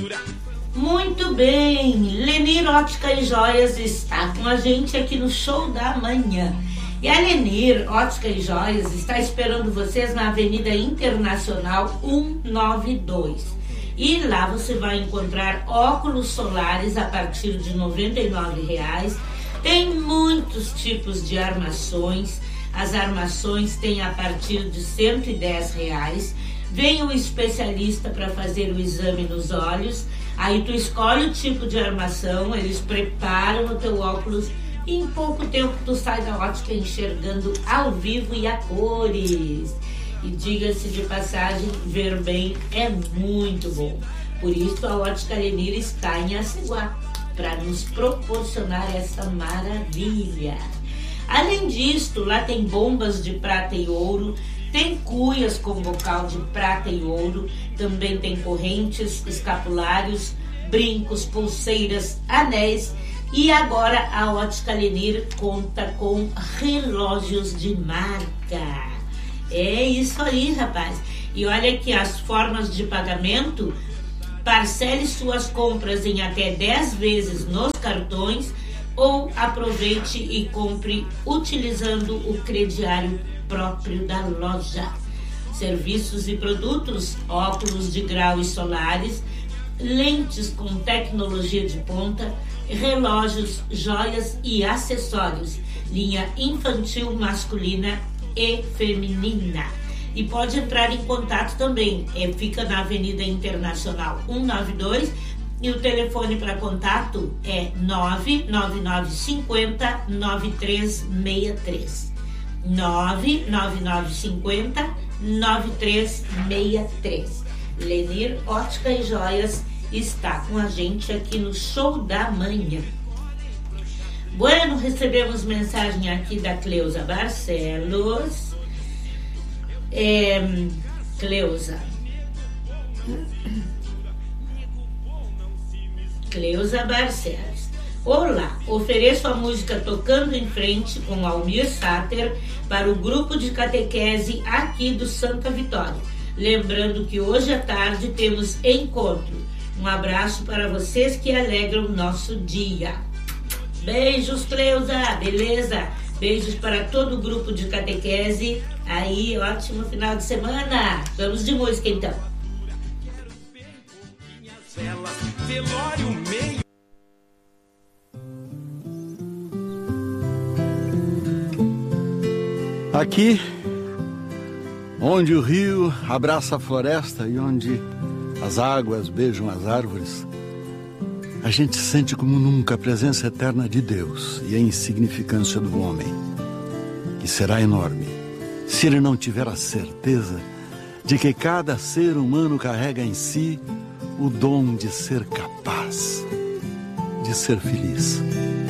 Muito bem, Lenir Ótica e Joias está com a gente aqui no Show da Manhã. E a Lenir Ótica e Joias está esperando vocês na Avenida Internacional 192. E lá você vai encontrar óculos solares a partir de R$ 99,00. Tem muitos tipos de armações. As armações têm a partir de R$ 110,00. Vem um especialista para fazer o exame nos olhos. Aí tu escolhe o tipo de armação, eles preparam o teu óculos e em pouco tempo tu sai da ótica enxergando ao vivo e a cores. E diga-se de passagem, ver bem é muito bom. Por isso a Ótica Lenir está em Aceguá, para nos proporcionar essa maravilha. Além disto, lá tem bombas de prata e ouro, tem cuias com bocal de prata e ouro, também tem correntes, escapulários, brincos, pulseiras, anéis. E agora a Ótica Lenir conta com relógios de marca. É isso aí, rapaz. E olha aqui as formas de pagamento. Parcele suas compras em até 10 vezes nos cartões ou aproveite e compre utilizando o crediário próprio da loja. Serviços e produtos, óculos de grau e solares, lentes com tecnologia de ponta, relógios, joias e acessórios, linha infantil, masculina e feminina. E pode entrar em contato também, fica na Avenida Internacional 192 e o telefone para contato é 99950 9363. 99950 9363. Lenir Ótica e Joias está com a gente aqui no Show da Manhã. Bueno, recebemos mensagem aqui da Cleusa Barcelos. Cleusa Barcelos. Olá, ofereço a música Tocando em Frente com Almir Sater para o grupo de catequese aqui do Santa Vitória. Lembrando que hoje à tarde temos encontro. Um abraço para vocês que alegram o nosso dia. Beijos, Cleusa, beleza? Beijos para todo o grupo de catequese. Aí, ótimo final de semana. Vamos de música então. Aqui, onde o rio abraça a floresta e onde as águas beijam as árvores, a gente sente como nunca a presença eterna de Deus e a insignificância do homem, que será enorme se ele não tiver a certeza de que cada ser humano carrega em si o dom de ser capaz de ser feliz.